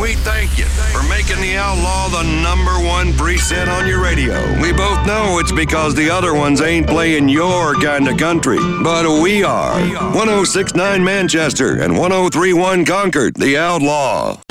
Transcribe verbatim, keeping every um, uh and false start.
We thank you for making the Outlaw the number one preset on your radio. We both know it's because the other ones ain't playing your kind of country, but we are. one oh six point nine Manchester and one oh three point one Concord, the Outlaw.